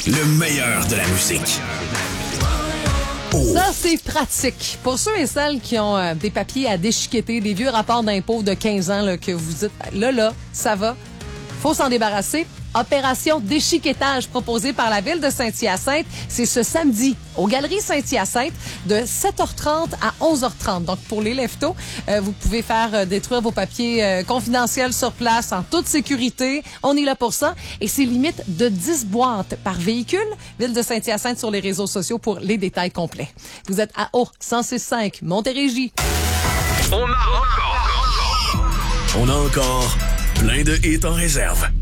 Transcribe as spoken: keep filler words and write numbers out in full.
Le meilleur de la musique. Oh. Ça, c'est pratique. Pour ceux et celles qui ont euh, des papiers à déchiqueter, des vieux rapports d'impôts de quinze ans là, que vous dites, là, là, ça va, faut s'en débarrasser. Opération déchiquetage proposée par la Ville de Saint-Hyacinthe. C'est ce samedi aux Galeries Saint-Hyacinthe de sept heures trente à onze heures trente. Donc, pour les leftos, euh, vous pouvez faire euh, détruire vos papiers euh, confidentiels sur place en toute sécurité. On est là pour ça. Et c'est limite de dix boîtes par véhicule. Ville de Saint-Hyacinthe sur les réseaux sociaux pour les détails complets. Vous êtes à O cent six virgule cinq Montérégie. On a encore, on a encore plein de hits en réserve.